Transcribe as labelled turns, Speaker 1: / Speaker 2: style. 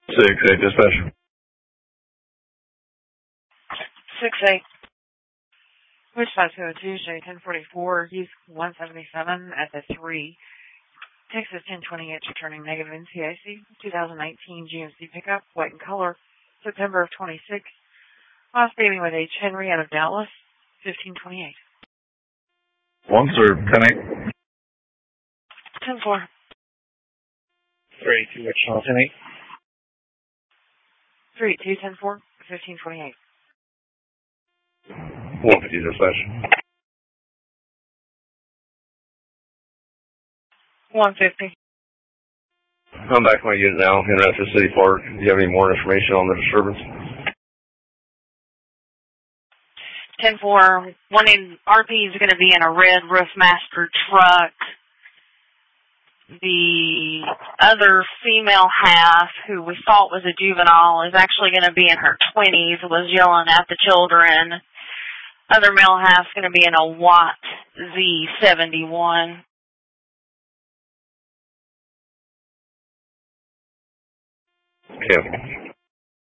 Speaker 1: 6-8 dispatch.
Speaker 2: 6-8. Which 5202, J 1044, use 177 at the 3. Texas 1028, returning negative NCIC. 2019 GMC pickup, white in color, September of 26. Last baby with H. Henry out of Dallas, 1528.
Speaker 1: 1 sir, 10-8.
Speaker 2: 10-4.
Speaker 1: 3-2, Wichita 10-8.
Speaker 2: 3-2, 10-4, 1528.
Speaker 1: 150 dispatch.
Speaker 2: 150.
Speaker 1: I'm back to my unit now in Rapid City Park. Do you have any more information on the disturbance?
Speaker 2: 10-4. RP is going to be in a red Roofmaster truck. The other female half, who we thought was a juvenile, is actually going to be in her 20s, was yelling at the children. Other male half is going to be in a Watt Z71.
Speaker 1: Yeah.